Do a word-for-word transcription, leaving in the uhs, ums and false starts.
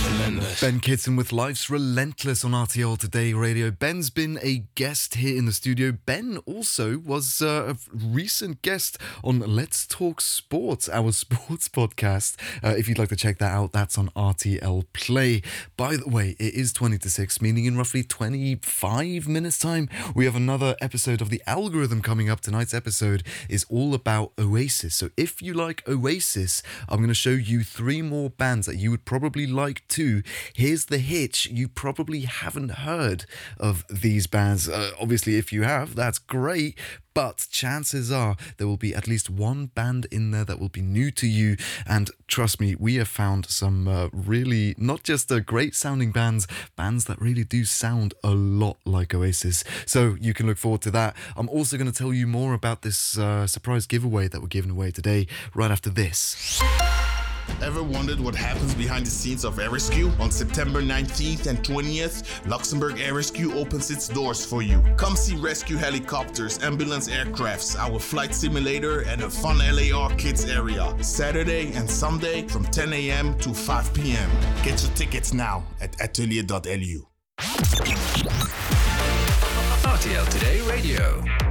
Relentless. Ben Kitson with Life's Relentless on R T L Today Radio. Ben's been a guest here in the studio. Ben also was uh, a recent guest on Let's Talk Sports, our sports podcast. Uh, if you'd like to check that out, that's on R T L Play. By the way, it is twenty to six, meaning in roughly twenty-five minutes time, we have another episode of The Algorithm coming up. Tonight's episode is all about Oasis. So if you like Oasis, I'm going to show you three more bands that you would probably like too. Here's the hitch: you probably haven't heard of these bands. Uh, obviously, if you have, that's great. But chances are there will be at least one band in there that will be new to you. And trust me, we have found some uh, really, not just uh, great sounding bands, bands that really do sound a lot like Oasis. So you can look forward to that. I'm also going to tell you more about this uh, surprise giveaway that we're giving away today, right after this. Ever wondered what happens behind the scenes of AirRescue? On September nineteenth and twentieth, Luxembourg AirRescue opens its doors for you. Come see rescue helicopters, ambulance aircrafts, our flight simulator, and a fun L A R kids area. Saturday and Sunday from ten a.m. to five p.m. Get your tickets now at atelier dot l u. R T L Today Radio.